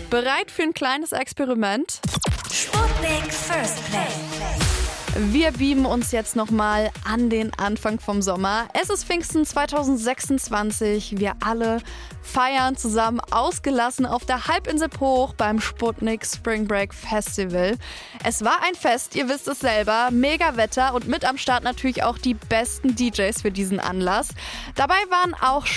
Bereit für ein kleines Experiment? Sputnik First Play. Wir beamen uns jetzt nochmal an den Anfang vom Sommer. Es ist Pfingsten 2026. Wir alle feiern zusammen ausgelassen auf der Halbinsel Bruch beim Sputnik Spring Break Festival. Es war ein Fest, ihr wisst es selber. Mega Wetter und mit am Start natürlich auch die besten DJs für diesen Anlass. Dabei waren auch